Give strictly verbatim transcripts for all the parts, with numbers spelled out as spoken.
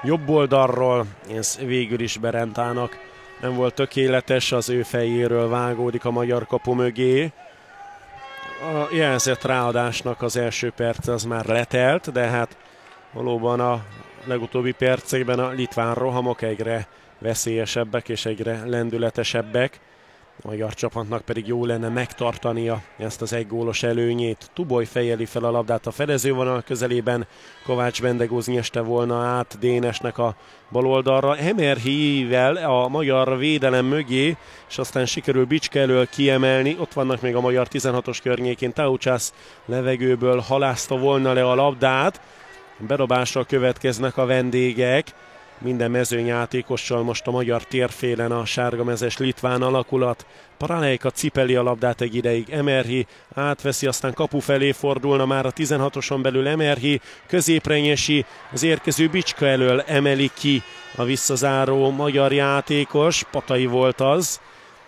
jobb oldalról, ez végül is Berentának nem volt tökéletes, az ő fejéről vágódik a magyar kapu mögé. A jelzett ráadásnak az első perc az már letelt, de hát valóban a legutóbbi percekben a litván rohamok egyre veszélyesebbek és egyre lendületesebbek. A magyar csapatnak pedig jó lenne megtartania ezt az egygólos előnyét. Tuboly fejeli fel a labdát a fedezővonal közelében, Kovács Bendegúz nyeste volna át Dénesnek a bal oldalra. Emerhivel a magyar védelem mögé, és aztán sikerül Bicske elől kiemelni. Ott vannak még a magyar tizenhatos környékén, Taucsász levegőből halászta volna le a labdát. Bedobásra következnek a vendégek. Minden mezőnyjátékossal most a magyar térfélen a sárgamezes litván alakulat. Paralejka cipeli a labdát egy ideig, Emerhi átveszi, aztán kapu felé fordulna már a tizenhatoson belül Emerhi, középre nyesi, az érkező Bicska elől emeli ki a visszazáró magyar játékos, Patai volt az.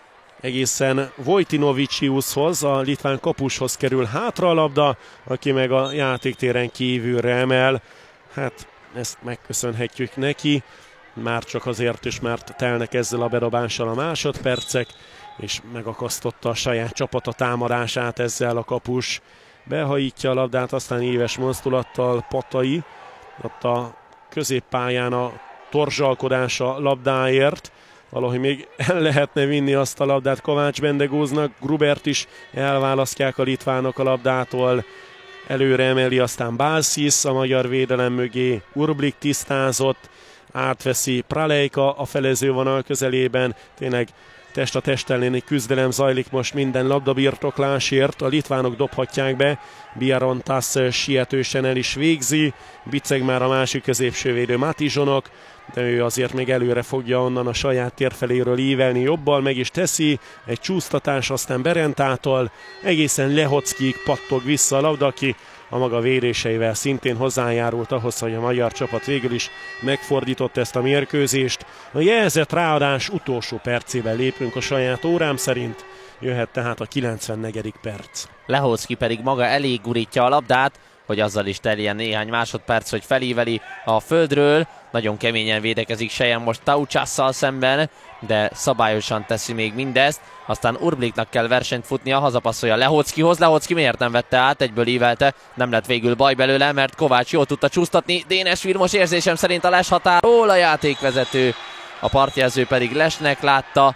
Egészen Vojtinoviciushoz, a litván kapushoz kerül hátra a labda, aki meg a játéktéren kívülre emel. Hát ezt megköszönhetjük neki, már csak azért is, mert telnek ezzel a bedobással a másodpercek, és megakasztotta a saját csapata támadását ezzel a kapus. Behajítja a labdát, aztán éves mozdulattal Patai, ott a középpályán a torzsalkodása labdáért, valahogy még el lehetne vinni azt a labdát Kovács Bendegúznak, Grubert is elválasztják a litvánok a labdától, előre emeli, aztán Balsis a magyar védelem mögé, Urblik tisztázott, átveszi Pralejka a felezővonal közelében, tényleg test a test elleni küzdelem zajlik most minden labdabirtoklásért, a litvánok dobhatják be, Biarontas sietősen el is végzi, biceg már a másik középsővédő Matizsonok, de ő azért még előre fogja onnan a saját térfeléről ívelni, jobbal meg is teszi, egy csúsztatás, aztán Berentától egészen Lehockig pattog vissza a labda, aki a maga véréseivel szintén hozzájárult ahhoz, hogy a magyar csapat végül is megfordított ezt a mérkőzést. A jelzett ráadás utolsó percében lépünk a saját órám szerint, jöhet tehát a kilencvennegyedik perc. Lehocki pedig maga elé gurítja a labdát, hogy azzal is teljen néhány másodperc, hogy felíveli a földről. Nagyon keményen védekezik Sejen most Taucsásszal szemben, de szabályosan teszi még mindezt. Aztán Urbliknak kell versenyt futnia, hazapasszolja Lehockihoz. Lehocki miért nem vette át, egyből ívelte, nem lett végül baj belőle, mert Kovács jól tudta csúsztatni. Dénes Vilmos érzésem szerint a Les határól, a játékvezető, a partjelző pedig Lesnek látta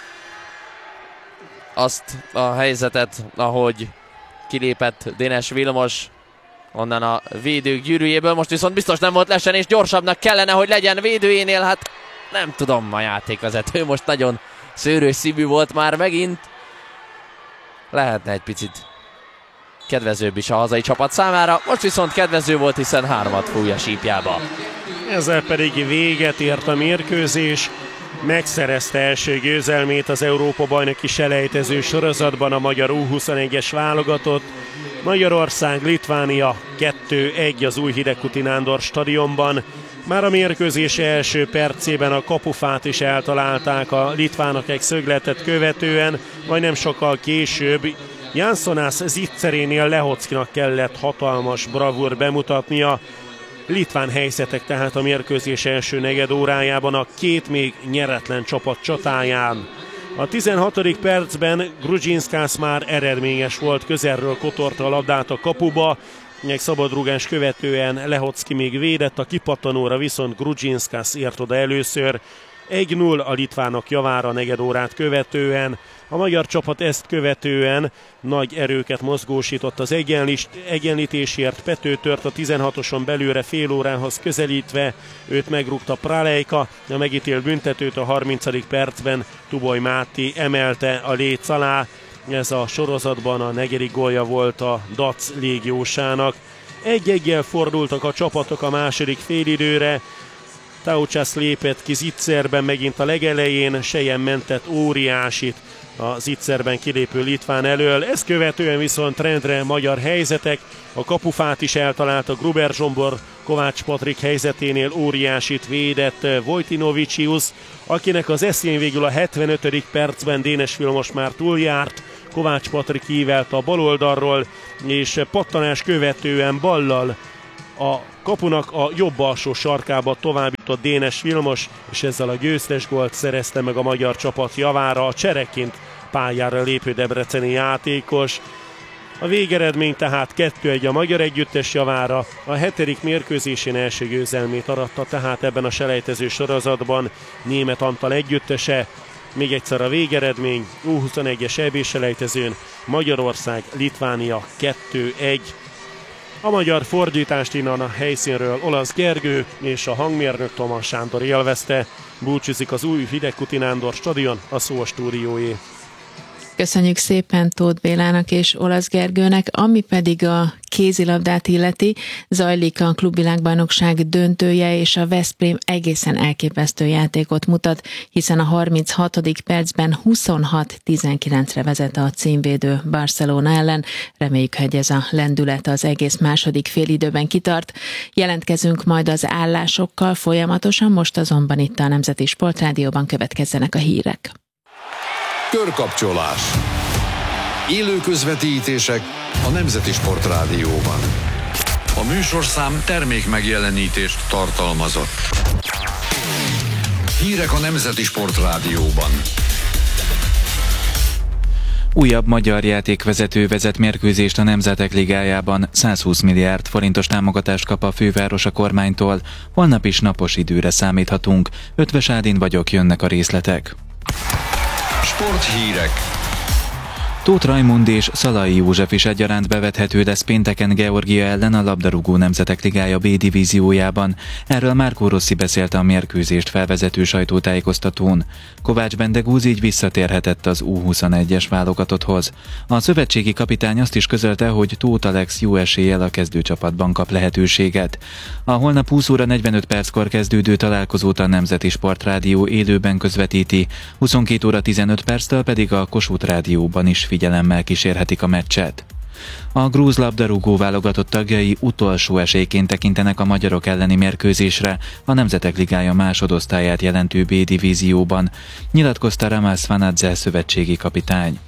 azt a helyzetet, ahogy kilépett Dénes Vilmos onnan a védők gyűrűjéből, most viszont biztos nem volt Lesen, és gyorsabbnak kellene, hogy legyen védőjénél, hát nem tudom, a játékvezető most nagyon szőrös szívű volt már megint. Lehetne egy picit kedvezőbb is a hazai csapat számára, most viszont kedvező volt, hiszen hármat fúj a sípjába. Ezzel pedig véget ért a mérkőzés, megszerezte első győzelmét az Európa-bajnoki selejtező sorozatban a magyar U huszonegyes válogatott. Magyarország, Litvánia kettő egy az új Hidegkuti Nándor stadionban. Már a mérkőzés első percében a kapufát is eltalálták a litvánok egy szögletet követően, majd nem sokkal később Jansonas Zicserénél Lehockinak kellett hatalmas bravúr bemutatnia. Litván helyzetek tehát a mérkőzés első negyed órájában a két még nyeretlen csapat csatáján. A tizenhatodik percben Grudzinszkász már eredményes volt, közelről kotorta a labdát a kapuba, egy szabadrúgás követően Lehocki még védett, a kipattanóra viszont Grudzinszkász ért oda először. egy null a litvánok javára negyed órát követően. A magyar csapat ezt követően nagy erőket mozgósított az egyenlítésért. Pető tört a tizenhatoson belőle fél órához közelítve, őt megrúgta Pralejka, a megítélt büntetőt a harmincadik percben Tuboly Máté emelte a léc alá. Ez a sorozatban a negyedik gólja volt a Dac légiósának. Egy-egyel fordultak a csapatok a második félidőre. Taucsász lépett ki Zitzerben megint a legelején, Sejen mentett óriásit a Zitzerben kilépő litván elől. Ezt követően viszont rendre magyar helyzetek, a kapufát is eltalálta Gruber Zsombor, Kovács Patrik helyzeténél óriásit védett Vojtinovicius, akinek az eszén végül a hetvenötödik percben Dénes Vilmos már túljárt, Kovács Patrik ívelte a bal oldalról, és pattanás követően ballal A kapunak a jobb alsó sarkába továbbjutott Dénes Vilmos, és ezzel a győztes gólt szerezte meg a magyar csapat javára a csereként pályára lépő debreceni játékos. A végeredmény tehát kettő egy a magyar együttes javára, a hetedik mérkőzésén első győzelmét aratta tehát ebben a selejtező sorozatban Németh Antal együttese. Még egyszer a végeredmény, U huszonegyes é bé-selejtezőn Magyarország, Litvánia kettő egy. A magyar fordítást innen a helyszínről Olasz Gergő és a hangmérnök Tomás Sándor élvezte. Búcsúzik az új Hidegkuti Nándor stadion, a Szó stúdióé. Köszönjük szépen Tóth Bélának és Olasz Gergőnek, ami pedig a kézilabdát illeti, zajlik a klubvilágbajnokság döntője, és a Veszprém egészen elképesztő játékot mutat, hiszen a harminchatodik percben huszonhat tizenkilencre vezet a címvédő Barcelona ellen. Reméljük, hogy ez a lendület az egész második félidőben kitart. Jelentkezünk majd az állásokkal folyamatosan, most azonban itt a Nemzeti Sportrádióban következzenek a hírek. Körkapcsolás. Élő közvetítések a Nemzeti Sportrádióban. A műsorszám termék megjelenítést tartalmazott. Hírek a Nemzeti Sportrádióban. Újabb magyar játékvezető vezet mérkőzést a Nemzetek Ligájában. százhúsz milliárd forintos támogatást kap a főváros a kormánytól. Holnap is napos időre számíthatunk. Ötvös Ádin vagyok, jönnek a részletek. Sporthírek. Tóth Rajmund és Szalai József is egyaránt bevethető lesz pénteken Georgia ellen a labdarúgó Nemzetek Ligája B divíziójában. Erről Márkó Rossi beszélt a mérkőzést felvezető sajtótájékoztatón. Kovács Bendegúz így visszatérhetett az U huszonegyes válogatotthoz. A szövetségi kapitány azt is közölte, hogy Tóth Alex jó eséllyel a kezdőcsapatban kap lehetőséget. A holnap húsz óra negyvenöt perckor kezdődő találkozót a Nemzeti Sportrádió élőben közvetíti, huszonkét óra tizenöt perctől pedig a Kossuth Rádióban is figyelemmel kísérhetik a meccset. A grúz labdarúgó válogatott tagjai utolsó esélyként tekintenek a magyarok elleni mérkőzésre a Nemzetek Ligája másodosztályát jelentő B divízióban, nyilatkozta Ramaz Vanadze szövetségi kapitány.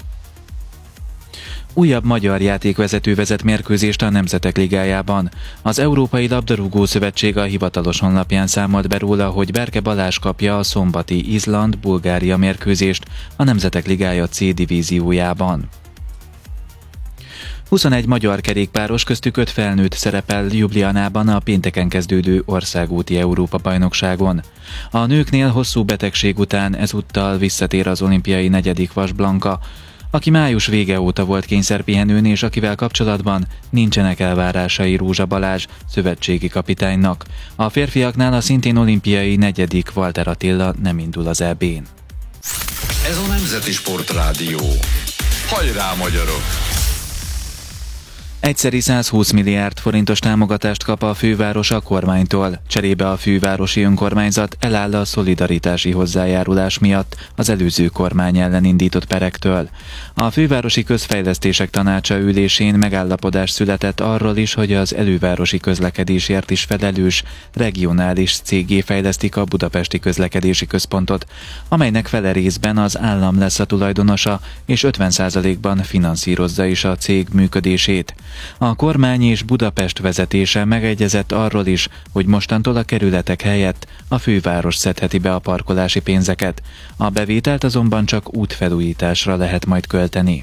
Újabb magyar játékvezető vezet mérkőzést a Nemzetek Ligájában. Az Európai Labdarúgó Szövetség a hivatalos honlapján számolt be róla, hogy Berke Balázs kapja a szombati Izland-Bulgária mérkőzést a Nemzetek Ligája C divíziójában. huszonegy magyar kerékpáros, köztük öt felnőtt szerepel Ljubljanában a pénteken kezdődő országúti Európa-bajnokságon. A nőknél hosszú betegség után ezúttal visszatér az olimpiai negyedik Vas Blanka, aki május vége óta volt kényszerpihenőn, és akivel kapcsolatban nincsenek elvárásai Rózsa Balázs szövetségi kapitánynak. A férfiaknál a szintén olimpiai negyedik Walter Attila nem indul az é bén. Ez a Nemzeti Sportrádió. Hajrá, magyarok! Egyszeri százhúsz milliárd forintos támogatást kap a főváros a kormánytól. Cserébe a fővárosi önkormányzat eláll a szolidaritási hozzájárulás miatt az előző kormány ellen indított perektől. A fővárosi közfejlesztések tanácsa ülésén megállapodás született arról is, hogy az elővárosi közlekedésért is felelős regionális céggé fejlesztik a Budapesti Közlekedési Központot, amelynek fele részben az állam lesz a tulajdonosa, és ötven százalékban finanszírozza is a cég működését. A kormány és Budapest vezetése megegyezett arról is, hogy mostantól a kerületek helyett a főváros szedheti be a parkolási pénzeket. A bevételt azonban csak útfelújításra lehet majd költeni.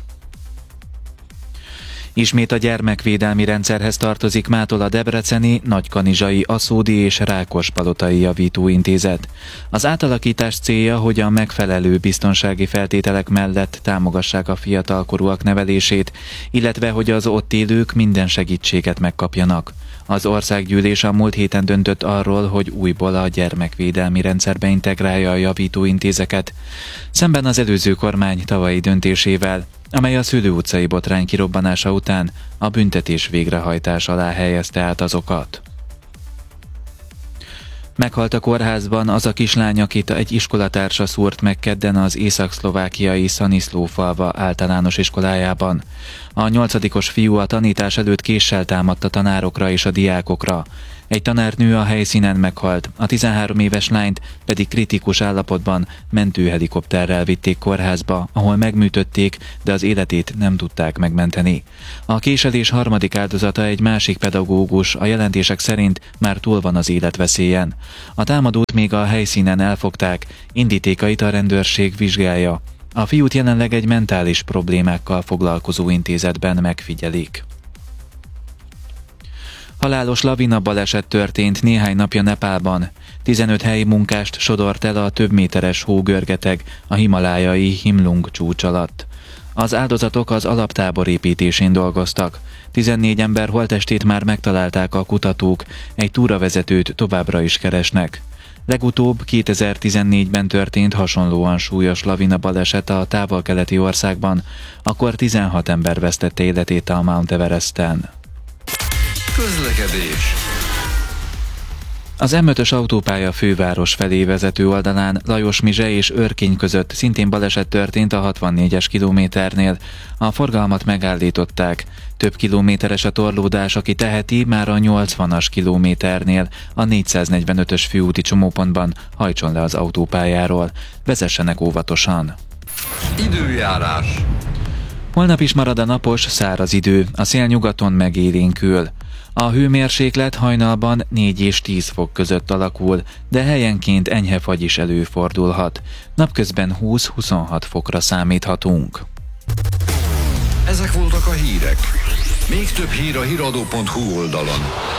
Ismét a gyermekvédelmi rendszerhez tartozik mától a debreceni, nagykanizsai, aszódi és rákospalotai javítóintézet. Az átalakítás célja, hogy a megfelelő biztonsági feltételek mellett támogassák a fiatalkorúak nevelését, illetve hogy az ott élők minden segítséget megkapjanak. Az országgyűlés a múlt héten döntött arról, hogy újból a gyermekvédelmi rendszerbe integrálja a javítóintézeket, szemben az előző kormány tavalyi döntésével, amely a Szőlő utcai botrány kirobbanása után a büntetés végrehajtás alá helyezte át azokat. Meghalt a kórházban az a kislány, akit egy iskolatársa szúrt meg kedden az észak-szlovákiai Szaniszló falva általános iskolájában. A nyolcadikos fiú a tanítás előtt késsel támadt a tanárokra és a diákokra. Egy tanárnő a helyszínen meghalt, a tizenhárom éves lányt pedig kritikus állapotban mentőhelikopterrel vitték kórházba, ahol megműtötték, de az életét nem tudták megmenteni. A késelés harmadik áldozata egy másik pedagógus, a jelentések szerint már túl van az életveszélyen. A támadót még a helyszínen elfogták, indítékait a rendőrség vizsgálja. A fiút jelenleg egy mentális problémákkal foglalkozó intézetben megfigyelik. Halálos lavina baleset történt néhány napja Nepálban. tizenöt helyi munkást sodort el a több méteres hógörgeteg a himalájai Himlung csúcs alatt. Az áldozatok az alaptábor építésén dolgoztak. tizennégy ember holttestét már megtalálták a kutatók, egy túravezetőt továbbra is keresnek. Legutóbb kétezer-tizennégyben történt hasonlóan súlyos lavina baleset a távol-keleti országban, akkor tizenhat ember vesztette életét a Mount Everesten. Közlekedés. Az em ötös autópálya főváros felé vezető oldalán Lajos-Mizse és Örkény között szintén baleset történt a hatvannégyes kilométernél. A forgalmat megállították. Több kilométeres a torlódás, aki teheti, már a nyolcvanas kilométernél, a négyszáznegyvenötös főúti csomópontban hajtson le az autópályáról. Vezessenek óvatosan. Időjárás. Holnap is marad a napos, száraz idő, a szél nyugaton megélénkül. A hőmérséklet hajnalban négy és tíz fok között alakul, de helyenként enyhe fagy is előfordulhat. Napközben húsz-huszonhat fokra számíthatunk. Ezek voltak a hírek. Még több hír a híradó pont hu oldalon.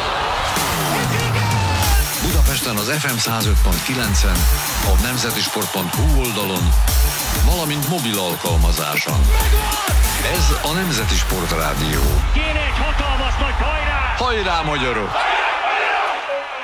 Budapesten az ef em száz öt pont kilencen, a nemzetisport pont hu oldalon, valamint mobil alkalmazáson. Ez a Nemzeti Sport Rádió. Kéne egy hatalmas nagy hajrá! Hajrá, magyarok!